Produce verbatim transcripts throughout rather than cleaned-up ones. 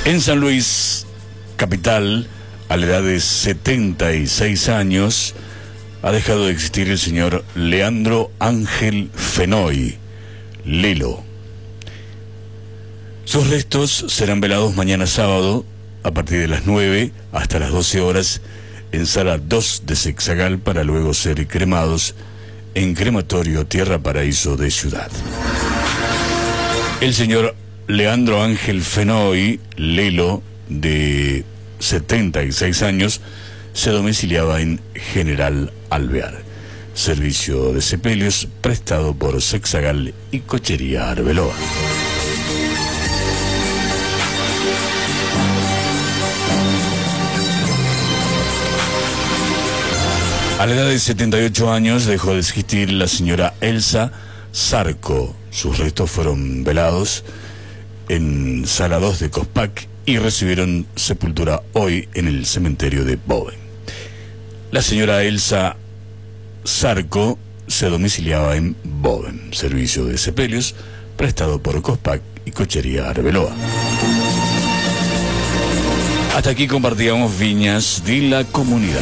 En San Luis, capital, a la edad de setenta y seis años, ha dejado de existir el señor Leandro Ángel Fenoy, Lelo. Sus restos serán velados mañana sábado, a partir de las nueve hasta las doce horas, en sala dos de Sexagal, para luego ser cremados en Crematorio Tierra Paraíso de Ciudad. El señor Leandro Ángel Fenoy, Lelo, de setenta y seis años, se domiciliaba en General Alvear. Servicio de sepelios prestado por Sexagal y Cochería Arbeloa. A la edad de setenta y ocho años dejó de existir la señora Elsa Zarco. Sus restos fueron velados en Sala dos de Cospac y recibieron sepultura hoy en el cementerio de Boven. La señora Elsa Zarco se domiciliaba en Boven. Servicio de sepelios prestado por Cospac y Cochería Arbeloa. Hasta aquí compartíamos Viñas de la Comunidad.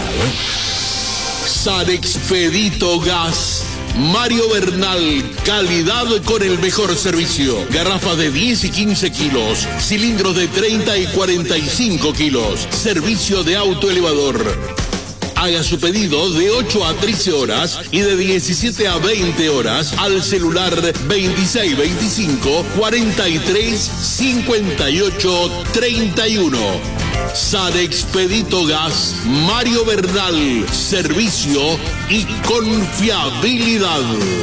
Sarexpedito Gas. Mario Bernal, calidad con el mejor servicio. Garrafas de diez y quince kilos, cilindros de treinta y cuarenta y cinco kilos. Servicio de autoelevador. Haga su pedido de ocho a trece horas y de diecisiete a veinte horas al celular veintiséis veinticinco cuarenta y tres cincuenta y ocho treinta y uno. Sarexpedito Gas, Mario Bernal, servicio y confiabilidad.